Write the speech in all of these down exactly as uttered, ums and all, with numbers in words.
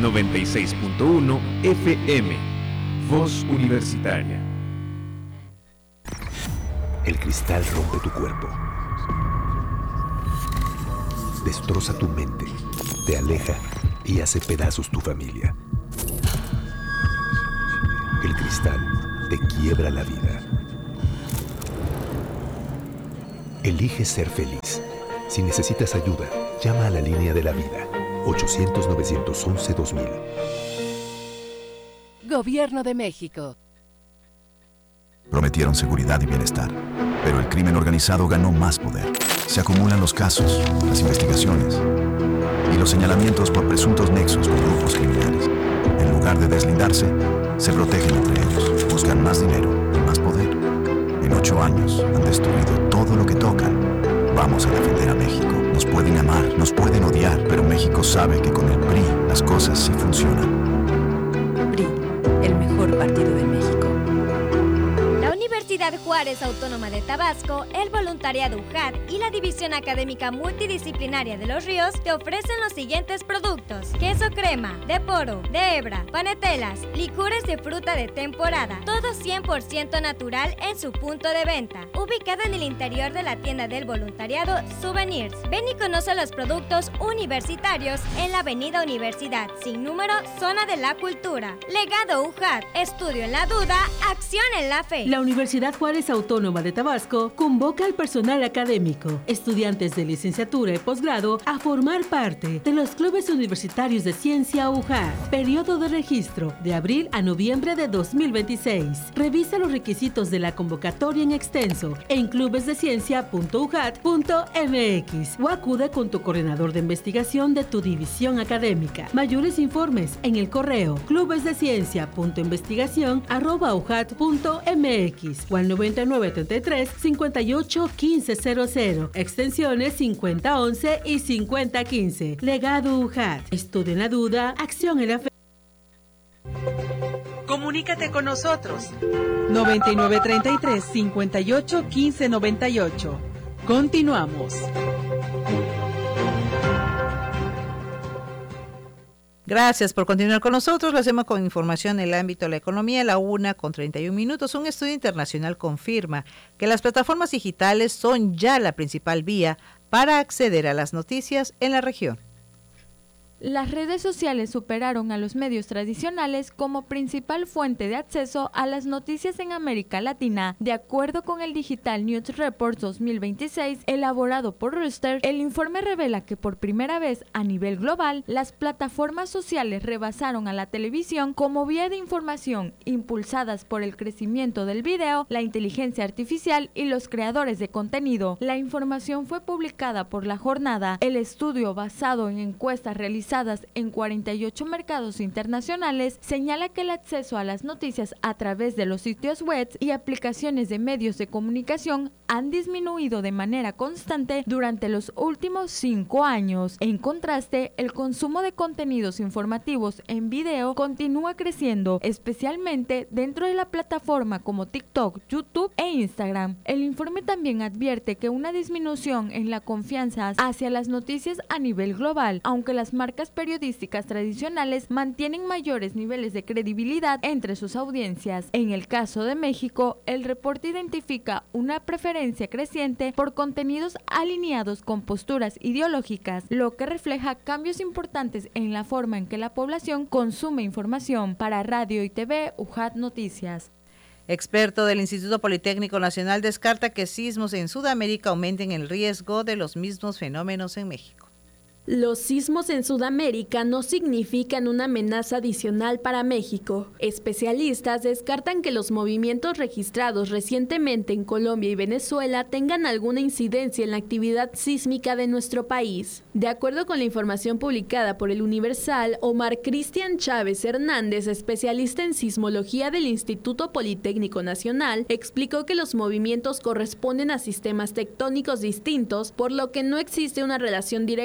noventa y seis punto uno F M. Voz Universitaria. El cristal rompe tu cuerpo. Destroza tu mente, te aleja y hace pedazos tu familia. El cristal te quiebra la vida. Elige ser feliz. Si necesitas ayuda, llama a la línea de la vida, ochocientos, novecientos once, dos mil. Gobierno de México. Prometieron seguridad y bienestar, pero el crimen organizado ganó más poder. Se acumulan los casos, las investigaciones y los señalamientos por presuntos nexos con grupos criminales. En lugar de deslindarse, se protegen entre ellos, buscan más dinero y más poder. En ocho años han destruido todo lo que tocan. Vamos a defender a México. Nos pueden amar, nos pueden odiar, pero México sabe que con el P R I las cosas sí funcionan. P R I, el mejor partido de México. Universidad Juárez Autónoma de Tabasco, el voluntariado U J A D y la División Académica Multidisciplinaria de Los Ríos te ofrecen los siguientes productos: queso crema, de poro, de hebra, panetelas, licores de fruta de temporada, todo cien por ciento natural en su punto de venta, ubicado en el interior de la tienda del voluntariado Souvenirs. Ven y conoce los productos universitarios en la Avenida Universidad, sin número, Zona de la Cultura. Legado U J A D, estudio en la duda, acción en la fe. La Universidad Juárez Autónoma de Tabasco convoca al personal académico, estudiantes de licenciatura y posgrado a formar parte de los clubes universitarios de ciencia U J A D. Periodo de registro de abril a noviembre de dos mil veintiséis. Revisa los requisitos de la convocatoria en extenso en clubesdeciencia punto u j a d punto m x o acude con tu coordinador de investigación de tu división académica. Mayores informes en el correo clubesdeciencia punto investigación arroba u j a d punto m x o al noventa y nueve treinta y tres cincuenta y ocho quince cero cero, extensiones cincuenta once y cincuenta quince. Legado U J A D. Estudio en la duda, acción en la fe. Comunícate con nosotros. noventa y nueve treinta y tres cincuenta y ocho quince noventa y ocho. Continuamos. Gracias por continuar con nosotros. Lo hacemos con información en el ámbito de la economía. La una con treinta y un minutos. Un estudio internacional confirma que las plataformas digitales son ya la principal vía para acceder a las noticias en la región. Las redes sociales superaron a los medios tradicionales como principal fuente de acceso a las noticias en América Latina. De acuerdo con el Digital News Report dos mil veintiséis, elaborado por Reuters, el informe revela que por primera vez a nivel global, las plataformas sociales rebasaron a la televisión como vía de información, impulsadas por el crecimiento del video, la inteligencia artificial y los creadores de contenido. La información fue publicada por La Jornada. El estudio, basado en encuestas realizadas en cuarenta y ocho mercados internacionales, señala que el acceso a las noticias a través de los sitios web y aplicaciones de medios de comunicación han disminuido de manera constante durante los últimos cinco años. En contraste, el consumo de contenidos informativos en video continúa creciendo, especialmente dentro de la plataforma como TikTok, YouTube e Instagram. El informe también advierte que una disminución en la confianza hacia las noticias a nivel global, aunque las marcas periodísticas tradicionales mantienen mayores niveles de credibilidad entre sus audiencias. En el caso de México, el reporte identifica una preferencia creciente por contenidos alineados con posturas ideológicas, lo que refleja cambios importantes en la forma en que la población consume información. Para Radio y T V, U J A D Noticias. Experto del Instituto Politécnico Nacional descarta que sismos en Sudamérica aumenten el riesgo de los mismos fenómenos en México. Los sismos en Sudamérica no significan una amenaza adicional para México. Especialistas descartan que los movimientos registrados recientemente en Colombia y Venezuela tengan alguna incidencia en la actividad sísmica de nuestro país. De acuerdo con la información publicada por El Universal, Omar Cristian Chávez Hernández, especialista en sismología del Instituto Politécnico Nacional, explicó que los movimientos corresponden a sistemas tectónicos distintos, por lo que no existe una relación directa con los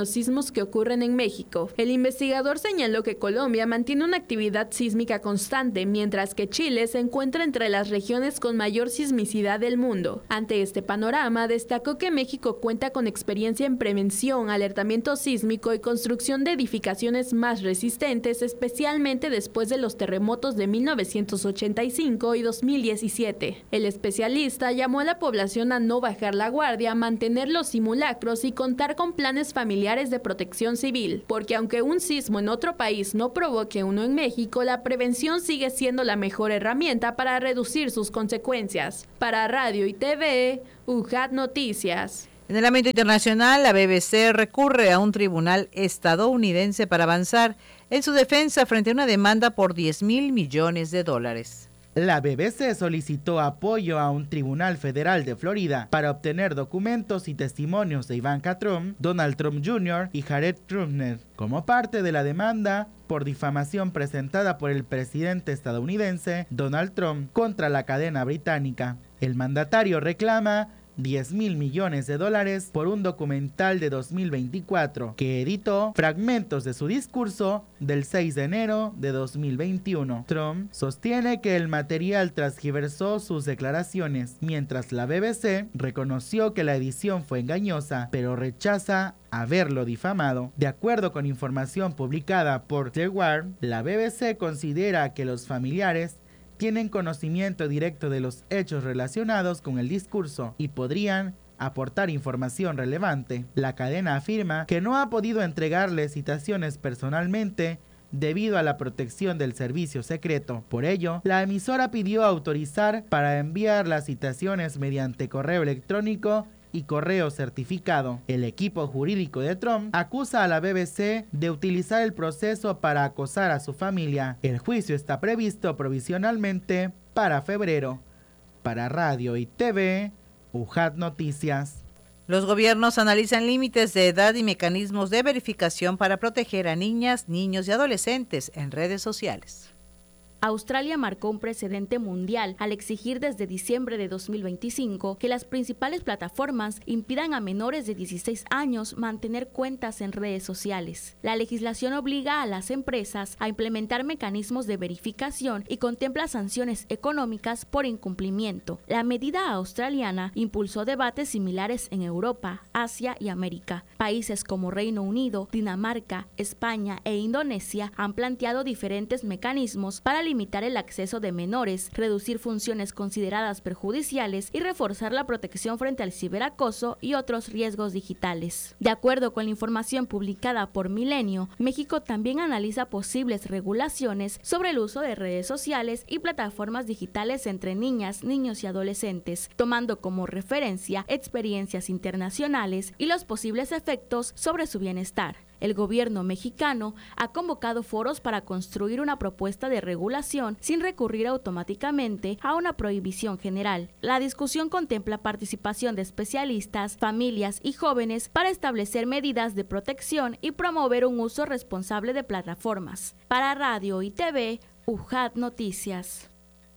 los sismos que ocurren en México. El investigador señaló que Colombia mantiene una actividad sísmica constante, mientras que Chile se encuentra entre las regiones con mayor sismicidad del mundo. Ante este panorama, destacó que México cuenta con experiencia en prevención, alertamiento sísmico y construcción de edificaciones más resistentes, especialmente después de los terremotos de mil novecientos ochenta y cinco y dos mil diecisiete. El especialista llamó a la población a no bajar la guardia, mantener los simulacros y contar con planes familiares de protección civil, porque aunque un sismo en otro país no provoque uno en México, la prevención sigue siendo la mejor herramienta para reducir sus consecuencias. Para Radio y T V, U J A T Noticias. En el ámbito internacional, la B B C recurre a un tribunal estadounidense para avanzar en su defensa frente a una demanda por diez mil millones de dólares. La B B C solicitó apoyo a un tribunal federal de Florida para obtener documentos y testimonios de Ivanka Trump, Donald Trump junior y Jared Kushner, como parte de la demanda por difamación presentada por el presidente estadounidense Donald Trump contra la cadena británica. El mandatario reclama diez mil millones de dólares por un documental de dos mil veinticuatro que editó fragmentos de su discurso del seis de enero de dos mil veintiuno. Trump sostiene que el material transgiversó sus declaraciones, mientras la B B C reconoció que la edición fue engañosa, pero rechaza haberlo difamado. De acuerdo con información publicada por The Wire, la B B C considera que los familiares tienen conocimiento directo de los hechos relacionados con el discurso y podrían aportar información relevante. La cadena afirma que no ha podido entregarle citaciones personalmente debido a la protección del servicio secreto. Por ello, la emisora pidió autorizar para enviar las citaciones mediante correo electrónico y correo certificado. El equipo jurídico de Trump acusa a la B B C de utilizar el proceso para acosar a su familia. El juicio está previsto provisionalmente para febrero. Para Radio y T V, U J A T Noticias. Los gobiernos analizan límites de edad y mecanismos de verificación para proteger a niñas, niños y adolescentes en redes sociales. Australia marcó un precedente mundial al exigir desde diciembre de dos mil veinticinco que las principales plataformas impidan a menores de dieciséis años mantener cuentas en redes sociales. La legislación obliga a las empresas a implementar mecanismos de verificación y contempla sanciones económicas por incumplimiento. La medida australiana impulsó debates similares en Europa, Asia y América. Países como Reino Unido, Dinamarca, España e Indonesia han planteado diferentes mecanismos para limitar limitar el acceso de menores, reducir funciones consideradas perjudiciales y reforzar la protección frente al ciberacoso y otros riesgos digitales. De acuerdo con la información publicada por Milenio, México también analiza posibles regulaciones sobre el uso de redes sociales y plataformas digitales entre niñas, niños y adolescentes, tomando como referencia experiencias internacionales y los posibles efectos sobre su bienestar. El gobierno mexicano ha convocado foros para construir una propuesta de regulación sin recurrir automáticamente a una prohibición general. La discusión contempla participación de especialistas, familias y jóvenes para establecer medidas de protección y promover un uso responsable de plataformas. Para Radio y T V, U J A T Noticias.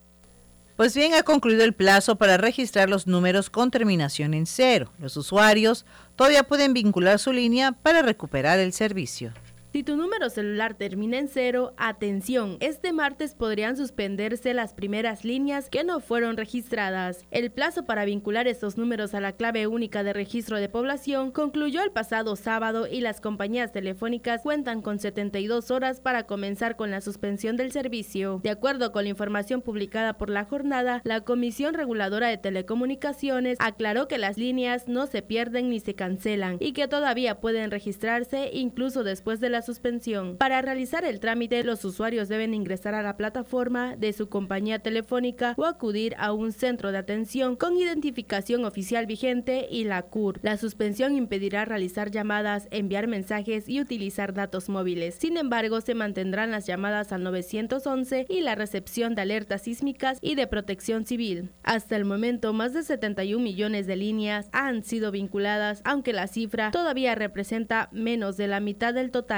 Pues bien, ha concluido el plazo para registrar los números con terminación en cero. Los usuarios todavía pueden vincular su línea para recuperar el servicio. Si tu número celular termina en cero, atención, este martes podrían suspenderse las primeras líneas que no fueron registradas. El plazo para vincular estos números a la clave única de registro de población concluyó el pasado sábado y las compañías telefónicas cuentan con setenta y dos horas para comenzar con la suspensión del servicio. De acuerdo con la información publicada por La Jornada, la Comisión Reguladora de Telecomunicaciones aclaró que las líneas no se pierden ni se cancelan y que todavía pueden registrarse incluso después de la suspensión. Para realizar el trámite, los usuarios deben ingresar a la plataforma de su compañía telefónica o acudir a un centro de atención con identificación oficial vigente y la C U R. La suspensión impedirá realizar llamadas, enviar mensajes y utilizar datos móviles. Sin embargo, se mantendrán las llamadas al nueve once y la recepción de alertas sísmicas y de protección civil. Hasta el momento, más de setenta y un millones de líneas han sido vinculadas, aunque la cifra todavía representa menos de la mitad del total.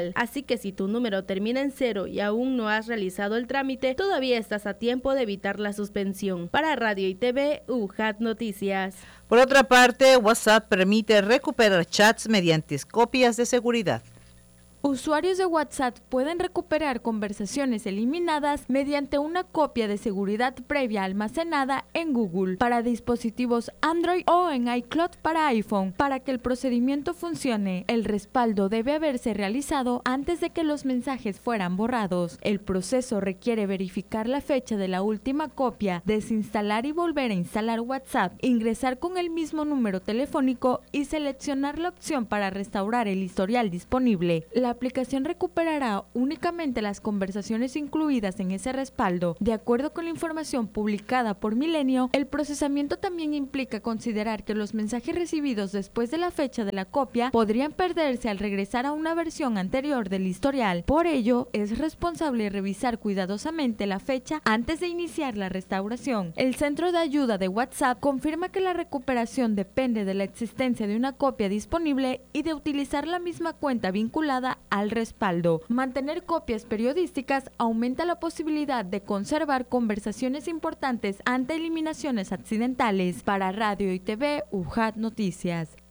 digital. Así que si tu número termina en cero y aún no has realizado el trámite, todavía estás a tiempo de evitar la suspensión. Para Radio y T V, U J A T Noticias. Por otra parte, WhatsApp permite recuperar chats mediante copias de seguridad. Usuarios de WhatsApp pueden recuperar conversaciones eliminadas mediante una copia de seguridad previa almacenada en Google para dispositivos Android o en iCloud para iPhone. Para que el procedimiento funcione, el respaldo debe haberse realizado antes de que los mensajes fueran borrados. El proceso requiere verificar la fecha de la última copia, desinstalar y volver a instalar WhatsApp, ingresar con el mismo número telefónico y seleccionar la opción para restaurar el historial disponible. La aplicación recuperará únicamente las conversaciones incluidas en ese respaldo. De acuerdo con la información publicada por Milenio, el procesamiento también implica considerar que los mensajes recibidos después de la fecha de la copia podrían perderse al regresar a una versión anterior del historial. Por ello, es responsable revisar cuidadosamente la fecha antes de iniciar la restauración. El centro de ayuda de WhatsApp confirma que la recuperación depende de la existencia de una copia disponible y de utilizar la misma cuenta vinculada al respaldo. Mantener copias periodísticas aumenta la posibilidad de conservar conversaciones importantes ante eliminaciones accidentales. Para Radio y T V, U J A T Noticias.